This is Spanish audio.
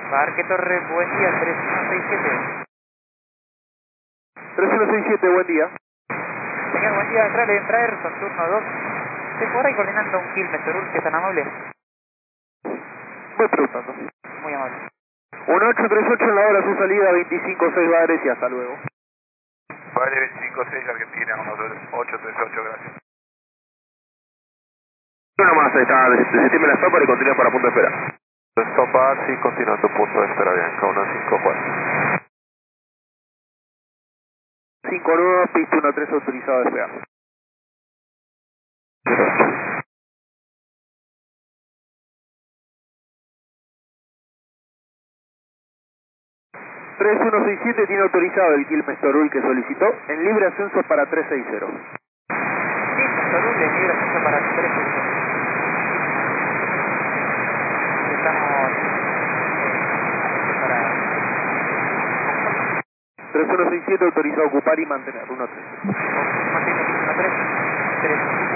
Parque Torre, buen día, 3167. 3167, buen día. Señor, buen día, entra Ayrton, turno 2. ¿Se por ahí coordinando un kill, Mr. Urque, tan amable? Voy preguntando. Muy amable. 1838 en la hora, su salida, 25-6 va a Grecia, hasta luego. Vale, 25-6 Argentina, 1838, gracias. Una más, ahí está, desistime la stop y continúa para punto de espera. Stop bar, sí, continuando punto de espera, Bianca, 154. 59, pista 13 autorizado de espera. 3167 tiene autorizado el kill Mr. Rule que solicitó en libre ascenso para 360. Sí, Mr. Urque, libre ascenso para 360. Estamos para 3167 autorizado a ocupar y mantener, 13. mantenimiento 1-3, 3.